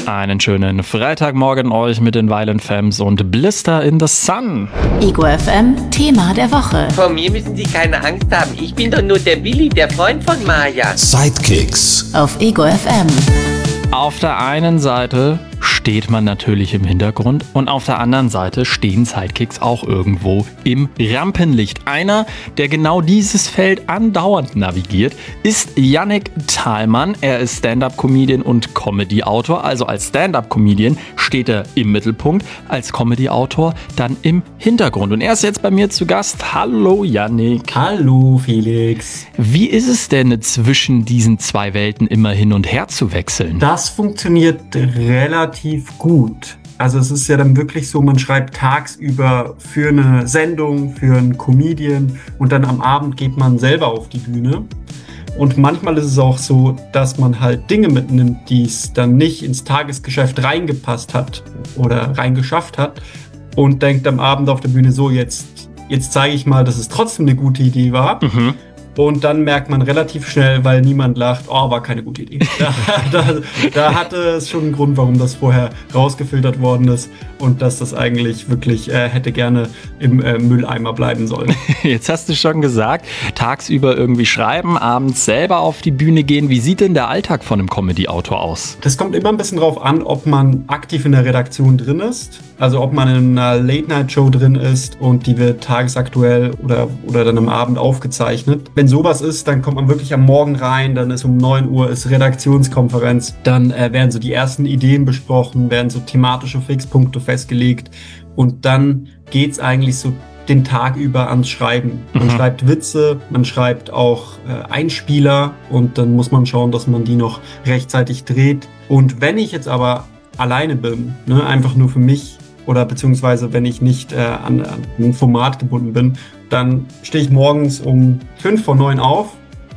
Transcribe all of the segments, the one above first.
Einen schönen Freitagmorgen euch mit den Violent Femmes und Blister in the Sun. Ego FM, Thema der Woche. Vor mir müssen Sie keine Angst haben. Ich bin doch nur der Willi, der Freund von Maja. Sidekicks. Auf Ego FM. Auf der einen Seite steht man natürlich im Hintergrund und auf der anderen Seite stehen Sidekicks auch irgendwo im Rampenlicht. Einer, der genau dieses Feld andauernd navigiert, ist Yannick Thalmann. Er ist Stand-Up-Comedian und Comedy-Autor. Also als Stand-Up-Comedian steht er im Mittelpunkt, als Comedy-Autor dann im Hintergrund. Und er ist jetzt bei mir zu Gast. Hallo Yannick. Hallo Felix. Wie ist es denn, zwischen diesen zwei Welten immer hin und her zu wechseln? Das funktioniert relativ gut. Also es ist ja dann wirklich so, man schreibt tagsüber für eine Sendung, für einen Comedian und dann am Abend geht man selber auf die Bühne. Und manchmal ist es auch so, dass man halt Dinge mitnimmt, die es dann nicht ins Tagesgeschäft reingepasst hat oder reingeschafft hat und denkt am Abend auf der Bühne so, jetzt zeige ich mal, dass es trotzdem eine gute Idee war. Und dann merkt man relativ schnell, weil niemand lacht, oh, war keine gute Idee. Da hatte es schon einen Grund, warum das vorher rausgefiltert worden ist und dass das eigentlich wirklich hätte gerne im Mülleimer bleiben sollen. Jetzt hast du schon gesagt, tagsüber irgendwie schreiben, abends selber auf die Bühne gehen. Wie sieht denn der Alltag von einem Comedy-Autor aus? Das kommt immer ein bisschen drauf an, ob man aktiv in der Redaktion drin ist. Also ob man in einer Late-Night-Show drin ist und die wird tagesaktuell oder dann am Abend aufgezeichnet. Wenn sowas ist, dann kommt man wirklich am Morgen rein, dann ist um 9 Uhr ist Redaktionskonferenz, dann werden so die ersten Ideen besprochen, werden so thematische Fixpunkte festgelegt und dann geht's eigentlich so den Tag über ans Schreiben. Man schreibt Witze, man schreibt auch Einspieler und dann muss man schauen, dass man die noch rechtzeitig dreht. Und wenn ich jetzt aber alleine bin, einfach nur für mich, oder beziehungsweise wenn ich nicht an ein Format gebunden bin, dann stehe ich morgens um 8:55 auf,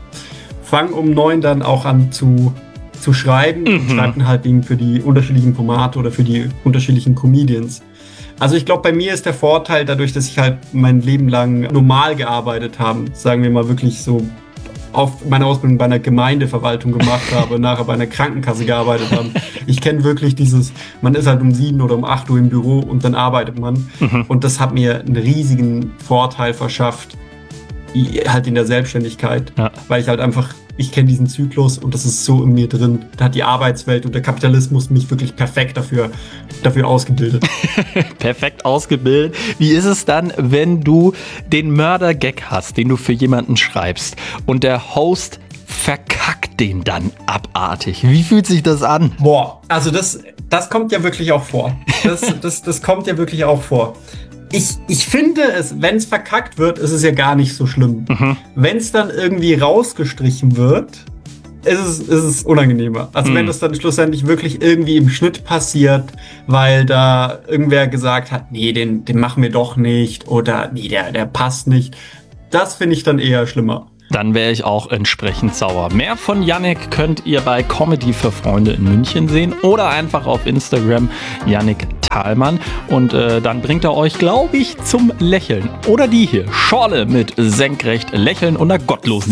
fange um 9 dann auch an zu schreiben, schreibe dann halt eben für die unterschiedlichen Formate oder für die unterschiedlichen Comedians. Also ich glaube, bei mir ist der Vorteil dadurch, dass ich halt mein Leben lang normal gearbeitet habe, sagen wir mal wirklich so auf meine Ausbildung bei einer Gemeindeverwaltung gemacht habe, nachher bei einer Krankenkasse gearbeitet habe. Ich kenne wirklich man ist halt um 7 oder um 8 Uhr im Büro und dann arbeitet man. Und das hat mir einen riesigen Vorteil verschafft, halt in der Selbstständigkeit, weil ich halt einfach, ich kenne diesen Zyklus und das ist so in mir drin. Da hat die Arbeitswelt und der Kapitalismus mich wirklich perfekt dafür ausgebildet. Perfekt ausgebildet. Wie ist es dann, wenn du den Mörder-Gag hast, den du für jemanden schreibst und der Host verkackt den dann abartig? Wie fühlt sich das an? Boah, also das kommt ja wirklich auch vor. Das kommt ja wirklich auch vor. Ich finde es, wenn es verkackt wird, ist es ja gar nicht so schlimm. Wenn es dann irgendwie rausgestrichen wird, ist es unangenehmer. Also wenn das dann schlussendlich wirklich irgendwie im Schnitt passiert, weil da irgendwer gesagt hat, nee, den machen wir doch nicht oder nee, der passt nicht. Das finde ich dann eher schlimmer. Dann wäre ich auch entsprechend sauer. Mehr von Yannick könnt ihr bei Comedy für Freunde in München sehen oder einfach auf Instagram Yannick Thalmann. Und dann bringt er euch, glaube ich, zum Lächeln. Oder die hier, Schorle mit senkrecht lächeln und einer gottlosen